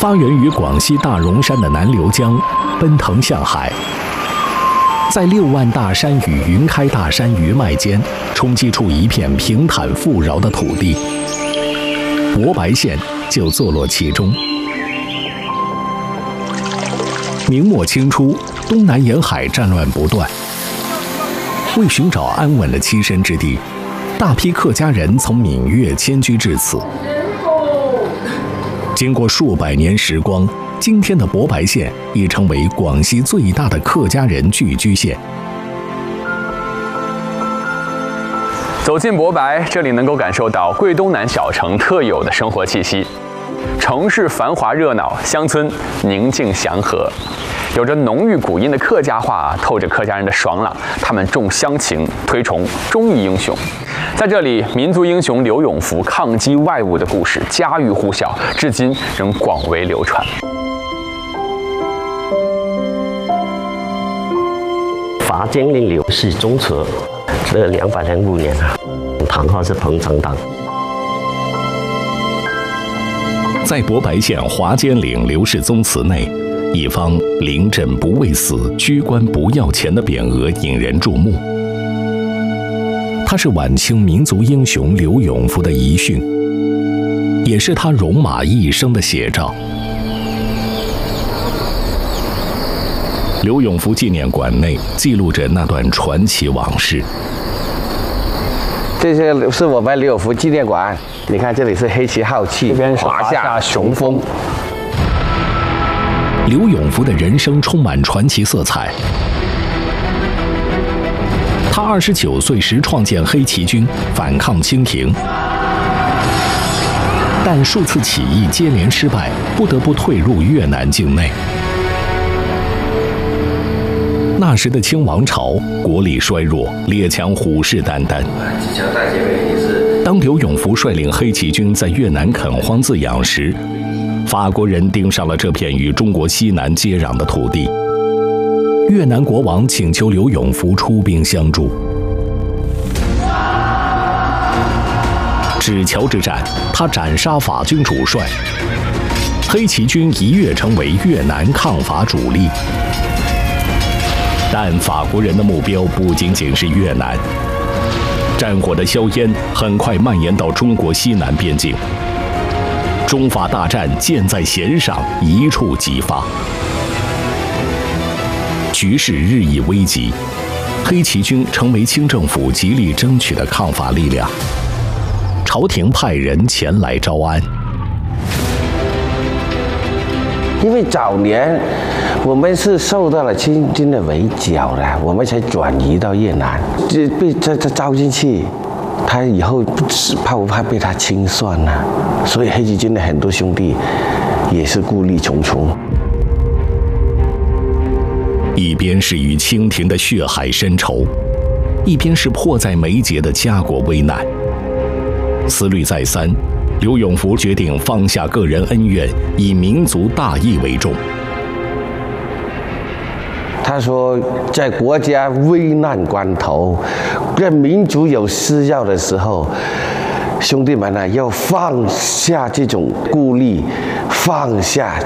发源于广西大容山的南流江，奔腾向海，在6万大山与云开大山余脉间，冲击出一片平坦富饶的土地。博白县就坐落其中。明末清初，东南沿海战乱不断，为寻找安稳的栖身之地，大批客家人从闽粤迁居至此。经过数百年时光，今天的博白县已成为广西最大的客家人聚居县。 走进博白，这里能够感受到桂东南小城特有的生活气息。城市繁华热闹，乡村宁静祥和。有着浓郁古音的客家话，透着客家人的爽朗。他们重乡情，推崇忠义英雄。在这里，民族英雄刘永福抗击外侮的故事家喻户晓，至今仍广为流传。 法监令刘氏宗祠，这205年啊，堂号是彭城堂。 在博白县华监岭刘氏宗祠内，一方“临阵不畏死，居官不要钱”的匾额引人注目。它是晚清民族英雄刘永福的遗训，也是他戎马一生的写照。刘永福纪念馆内记录着那段传奇往事。 这些是我们刘永福纪念馆，你看这里是黑旗浩气，华夏雄风。 刘永福的人生充满传奇色彩。他29岁时创建黑旗军，反抗清廷，但数次起义接连失败，不得不退入越南境内。那时的清王朝国力衰弱，列强虎视眈眈。当刘永福率领黑旗军在越南垦荒自养时，法国人盯上了这片与中国西南接壤的土地。越南国王请求刘永福出兵相助。纸桥之战，他斩杀法军主帅，黑旗军一跃成为越南抗法主力。但法国人的目标不仅仅是越南，战火的硝烟很快蔓延到中国西南边境。中法大战箭在弦上，一触即发，局势日益危急。黑旗军成为清政府极力争取的抗法力量，朝廷派人前来招安。 因为早年我们是受到了清军的围剿的，我们才转移到越南，被这招进去，他以后怕不怕被他清算呢？所以黑旗军的很多兄弟也是顾虑重重。 一边是与清廷的血海深仇，一边是迫在眉睫的家国危难。思虑再三，刘永福决定放下个人恩怨，以民族大义为重。 他说，在国家危难关头，在民族有需要的时候，兄弟们呢，要放下这种顾虑，放下